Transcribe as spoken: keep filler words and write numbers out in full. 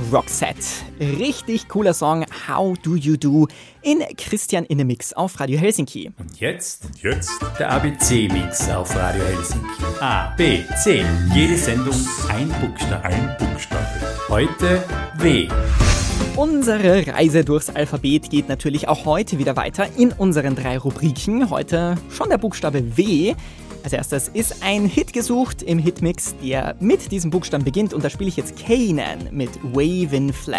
Roxette. Richtig cooler Song, How Do You Do, in Christian in the Mix auf Radio Helsinki. Und jetzt? Und jetzt? Der A B C-Mix auf Radio Helsinki. A, B, C. Jede Sendung ein Buchstabe. Ein Buchstabe. Heute W. Unsere Reise durchs Alphabet geht natürlich auch heute wieder weiter in unseren drei Rubriken. Heute schon der Buchstabe W. Als erstes ist ein Hit gesucht im Hitmix, der mit diesem Buchstaben beginnt. Und da spiele ich jetzt Kanan mit Wavin' Flag.